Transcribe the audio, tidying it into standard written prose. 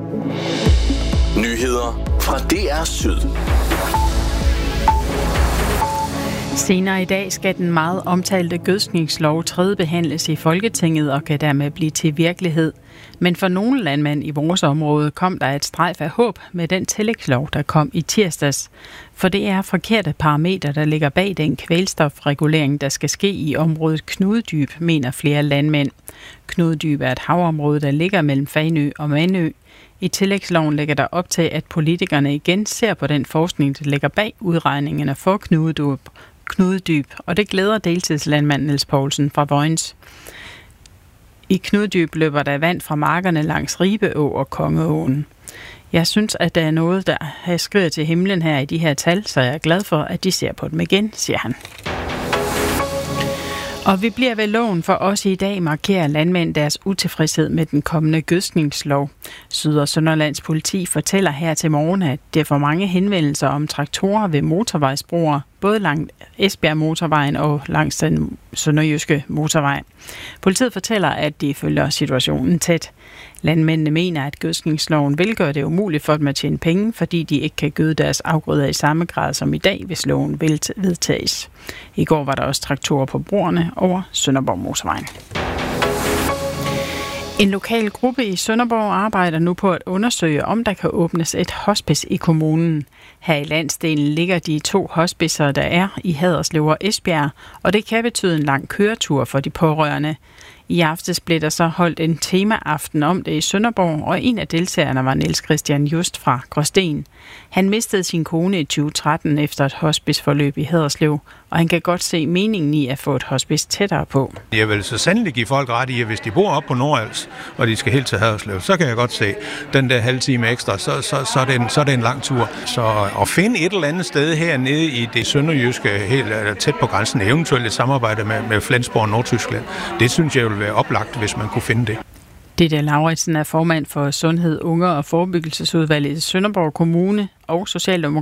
Nyheder fra DR Syd. Senere i dag skal den meget omtalte gødskningslov tredjebehandles i Folketinget og kan dermed blive til virkelighed. Men for nogle landmænd i vores område kom der et strejf af håb med den tillægslov, der kom i tirsdags. For det er forkerte parametre, der ligger bag den kvælstofregulering, der skal ske i området Knudedyb, mener flere landmænd. Knudedyb er et havområde, der ligger mellem Fanø og Mandø. I tillægsloven lægger der op til, at politikerne igen ser på den forskning, der ligger bag udregningerne for Knudedyb, og det glæder deltidslandmand Niels Poulsen fra Vojens. I Knudedyb løber der vand fra markerne langs Ribeå og Kongeåen. Jeg synes, at der er noget, der har skridt til himlen her i de her tal, så jeg er glad for, at de ser på dem igen, siger han. Og vi bliver ved loven, for også i dag markerer landmænd deres utilfredshed med den kommende gødskningslov. Syd- og Sønderlands politi fortæller her til morgen, at det er for mange henvendelser om traktorer ved motorvejsbroer, både langs Esbjerg motorvejen og langs den sønderjyske motorvej. Politiet fortæller, at de følger situationen tæt. Landmændene mener, at gødskningsloven vil gøre det umuligt for dem at tjene penge, fordi de ikke kan gøde deres afgrøder i samme grad som i dag, hvis loven vil vedtages. I går var der også traktorer på broerne over Sønderborg motorvejen. En lokal gruppe i Sønderborg arbejder nu på at undersøge, om der kan åbnes et hospice i kommunen. Her i landsdelen ligger de 2 hospicer, der er i Haderslev og Esbjerg, og det kan betyde en lang køretur for de pårørende. I aftes blev der så holdt en temaaften om det i Sønderborg, og en af deltagerne var Niels Christian Just fra Gråsten. Han mistede sin kone i 2013 efter et hospiceforløb i Haderslev, og han kan godt se meningen i at få et hospice tættere på. Jeg vil så sandelig give folk ret i, at hvis de bor op på Nordals, og de skal helt til Haderslev, så kan jeg godt se den der halve time ekstra, så er det en lang tur. Så at finde et eller andet sted hernede i det sønderjyske, helt tæt på grænsen, eventuelt et samarbejde med Flensborg og Nordtyskland, det synes jeg ville være oplagt, hvis man kunne finde det. Ditte Lauritsen er formand for Sundhed, Unger og Forebyggelsesudvalget i Sønderborg Kommune og